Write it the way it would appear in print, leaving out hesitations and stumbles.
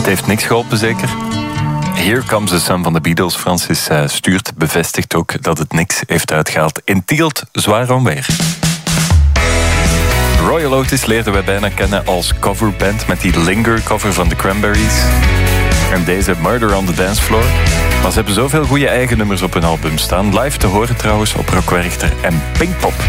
Het heeft niks geholpen, zeker? Here Comes the Sun van de Beatles. Francis stuurt, bevestigt ook dat het niks heeft uitgehaald. In Tielt zwaar onweer. Royal Otis leerden wij bijna kennen als coverband met die Linger cover van The Cranberries. En deze Murder on the Dance Floor. Maar ze hebben zoveel goede eigen nummers op hun album staan. Live te horen trouwens op Rock Werchter en Pinkpop.